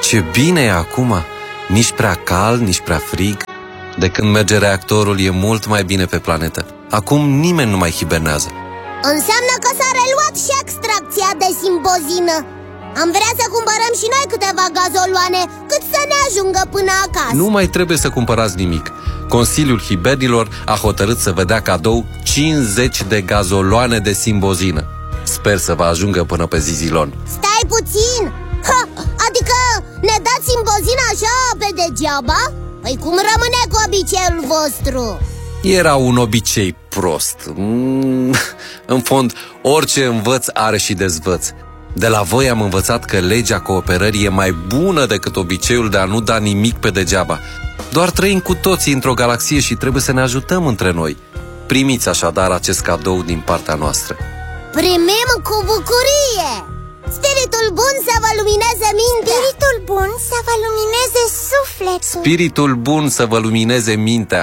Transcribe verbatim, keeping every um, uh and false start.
Ce bine e acum! Nici prea cald, nici prea frig. De când merge reactorul, e mult mai bine pe planetă. Acum nimeni nu mai hibernează. Înseamnă că s-a reluat și extracția de simbozină. Am vrea să cumpărăm și noi câteva gazoloane, cât să ne ajungă până acasă. Nu mai trebuie să cumpărați nimic. Consiliul Hibernilor a hotărât să vă dea cadou cincizeci de gazoloane de simbozină. Sper să vă ajungă până pe Zizilon. Stai puțin! Ha, adică ne dați simbozina așa pe degeaba? Păi cum rămâne cu obiceiul vostru? Era un obicei prost. mm, În fond, orice învăț are și dezvăț. De la voi am învățat că legea cooperării e mai bună decât obiceiul de a nu da nimic pe degeaba. Doar trăim cu toții într-o galaxie și trebuie să ne ajutăm între noi. Primiți așadar acest cadou din partea noastră. Primim cu bucurie! Spiritul bun să vă lumineze mintea! Spiritul bun să vă lumineze sufletul! Spiritul bun să vă lumineze mintea!